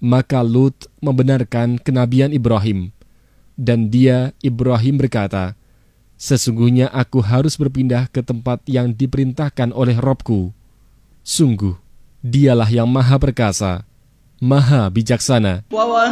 Maka Lut membenarkan kenabian Ibrahim. Dan dia, Ibrahim, berkata, "Sesungguhnya aku harus berpindah ke tempat yang diperintahkan oleh Robku. Sungguh, dialah yang maha perkasa, maha bijaksana."